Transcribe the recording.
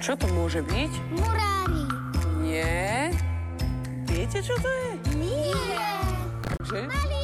Čo to môže byť? Murári. Nie. Viete, čo to je? Nie. Že? Malý